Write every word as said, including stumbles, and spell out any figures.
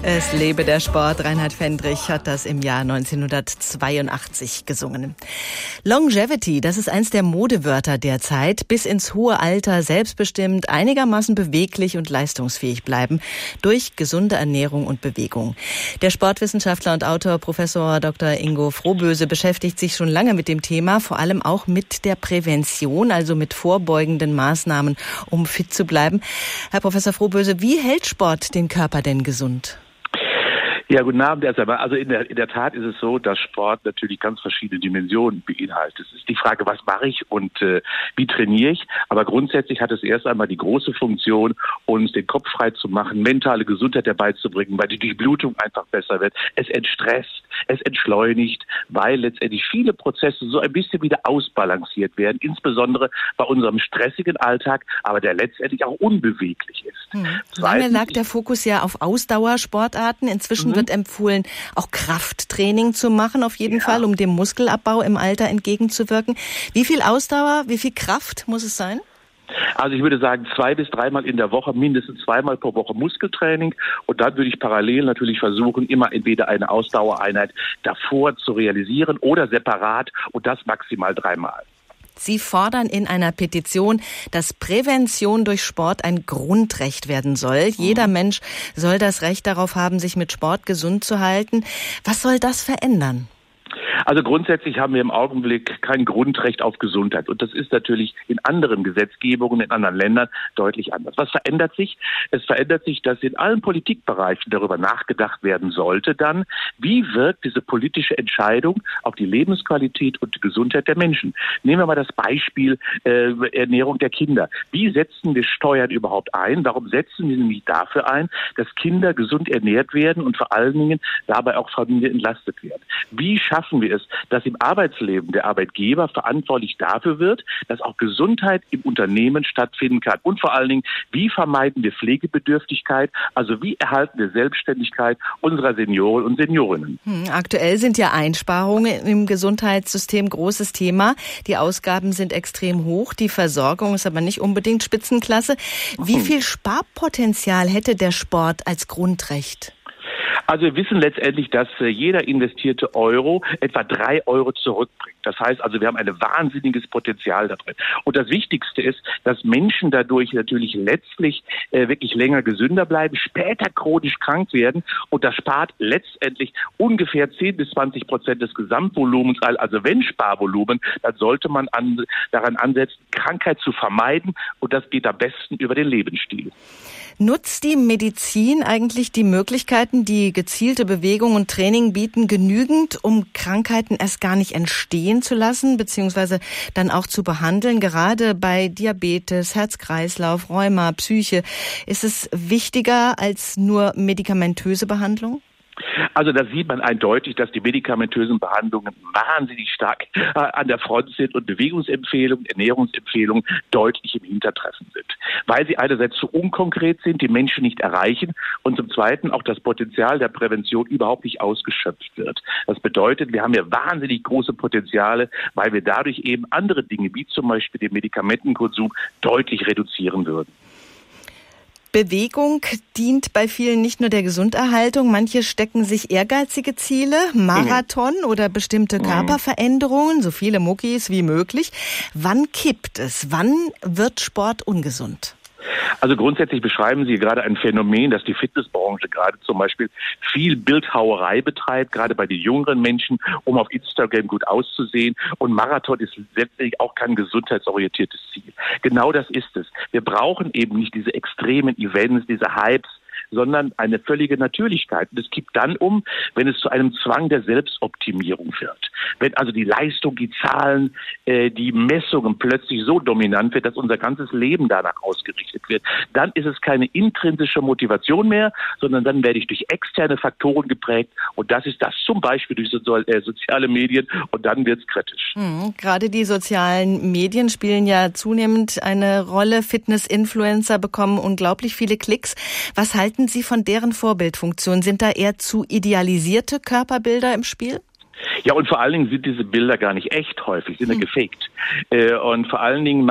Es lebe der Sport. Reinhard Fendrich hat das im Jahr neunzehnhundertzweiundachtzig gesungen. Longevity, das ist eins der Modewörter der Zeit. Bis ins hohe Alter selbstbestimmt, einigermaßen beweglich und leistungsfähig bleiben durch gesunde Ernährung und Bewegung. Der Sportwissenschaftler und Autor Professor Doktor Ingo Frohböse beschäftigt sich schon lange mit dem Thema, vor allem auch mit der Prävention, also mit vorbeugenden Maßnahmen, um fit zu bleiben. Herr Professor Frohböse, wie hält Sport den Körper denn gesund? Ja, guten Abend erst einmal. Also in der, in der Tat ist es so, dass Sport natürlich ganz verschiedene Dimensionen beinhaltet. Es ist die Frage, was mache ich und äh, wie trainiere ich? Aber grundsätzlich hat es erst einmal die große Funktion, uns den Kopf frei zu machen, mentale Gesundheit herbeizubringen, weil die Durchblutung einfach besser wird. Es entstresst, es entschleunigt, weil letztendlich viele Prozesse so ein bisschen wieder ausbalanciert werden, insbesondere bei unserem stressigen Alltag, aber der letztendlich auch unbeweglich ist. Hm. Lange lag der Fokus ja auf Ausdauersportarten. Inzwischen mhm. wird empfohlen, auch Krafttraining zu machen, auf jeden ja. Fall, um dem Muskelabbau im Alter entgegenzuwirken. Wie viel Ausdauer, wie viel Kraft muss es sein? Also ich würde sagen, zwei bis dreimal in der Woche, mindestens zweimal pro Woche Muskeltraining. Und dann würde ich parallel natürlich versuchen, immer entweder eine Ausdauereinheit davor zu realisieren oder separat und das maximal dreimal. Sie fordern in einer Petition, dass Prävention durch Sport ein Grundrecht werden soll. Jeder Mensch soll das Recht darauf haben, sich mit Sport gesund zu halten. Was soll das verändern? Also grundsätzlich haben wir im Augenblick kein Grundrecht auf Gesundheit. Und das ist natürlich in anderen Gesetzgebungen, in anderen Ländern deutlich anders. Was verändert sich? Es verändert sich, dass in allen Politikbereichen darüber nachgedacht werden sollte dann, wie wirkt diese politische Entscheidung auf die Lebensqualität und die Gesundheit der Menschen. Nehmen wir mal das Beispiel äh, Ernährung der Kinder. Wie setzen wir Steuern überhaupt ein? Warum setzen wir nämlich dafür ein, dass Kinder gesund ernährt werden und vor allen Dingen dabei auch Familien entlastet werden? Wie schaffen wir es, dass im Arbeitsleben der Arbeitgeber verantwortlich dafür wird, dass auch Gesundheit im Unternehmen stattfinden kann? Und vor allen Dingen, wie vermeiden wir Pflegebedürftigkeit? Also wie erhalten wir Selbstständigkeit unserer Senioren und Seniorinnen? Hm, aktuell sind ja Einsparungen im Gesundheitssystem großes Thema. Die Ausgaben sind extrem hoch, die Versorgung ist aber nicht unbedingt Spitzenklasse. Wie viel Sparpotenzial hätte der Sport als Grundrecht? Also wir wissen letztendlich, dass äh, jeder investierte Euro etwa drei Euro zurückbringt. Das heißt also, wir haben ein wahnsinniges Potenzial da drin. Und das Wichtigste ist, dass Menschen dadurch natürlich letztlich äh, wirklich länger gesünder bleiben, später chronisch krank werden. Und das spart letztendlich ungefähr zehn bis zwanzig Prozent des Gesamtvolumens. Also wenn Sparvolumen, dann sollte man an, daran ansetzen, Krankheit zu vermeiden. Und das geht am besten über den Lebensstil. Nutzt die Medizin eigentlich die Möglichkeiten, die gezielte Bewegung und Training bieten, genügend, um Krankheiten erst gar nicht entstehen zu lassen, beziehungsweise dann auch zu behandeln? Gerade bei Diabetes, Herz-Kreislauf, Rheuma, Psyche, ist es wichtiger als nur medikamentöse Behandlung? Also da sieht man eindeutig, dass die medikamentösen Behandlungen wahnsinnig stark äh, an der Front sind und Bewegungsempfehlungen, Ernährungsempfehlungen deutlich im Hintertreffen sind. Weil sie einerseits zu unkonkret sind, die Menschen nicht erreichen und zum Zweiten auch das Potenzial der Prävention überhaupt nicht ausgeschöpft wird. Das bedeutet, wir haben ja wahnsinnig große Potenziale, weil wir dadurch eben andere Dinge, wie zum Beispiel den Medikamentenkonsum, deutlich reduzieren würden. Bewegung dient bei vielen nicht nur der Gesunderhaltung. Manche stecken sich ehrgeizige Ziele, Marathon mhm. oder bestimmte Körperveränderungen, so viele Muckis wie möglich. Wann kippt es? Wann wird Sport ungesund? Also grundsätzlich beschreiben Sie gerade ein Phänomen, dass die Fitnessbranche gerade zum Beispiel viel Bildhauerei betreibt, gerade bei den jüngeren Menschen, um auf Instagram gut auszusehen. Und Marathon ist letztlich auch kein gesundheitsorientiertes Ziel. Genau das ist es. Wir brauchen eben nicht diese extremen Events, diese Hypes, sondern eine völlige Natürlichkeit. Und es kippt dann um, wenn es zu einem Zwang der Selbstoptimierung wird. Wenn also die Leistung, die Zahlen, äh, die Messungen plötzlich so dominant wird, dass unser ganzes Leben danach ausgerichtet wird, dann ist es keine intrinsische Motivation mehr, sondern dann werde ich durch externe Faktoren geprägt. Und das ist das zum Beispiel durch so, äh, soziale Medien. Und dann wird es kritisch. Mhm. Gerade die sozialen Medien spielen ja zunehmend eine Rolle. Fitness-Influencer bekommen unglaublich viele Klicks. Was halten Sie von deren Vorbildfunktion? Sind da eher zu idealisierte Körperbilder im Spiel? Ja, und vor allen Dingen sind diese Bilder gar nicht echt häufig, sind ja hm. gefaked. Äh, und vor allen Dingen